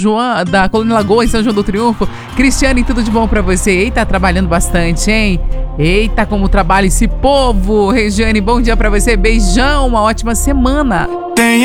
João, da Colônia Lagoa, em São João do Triunfo. Cristiane, tudo de bom pra você? Eita, trabalhando bastante, hein? Eita, como trabalha esse povo. Regiane, bom dia pra você. Beijão, uma ótima semana.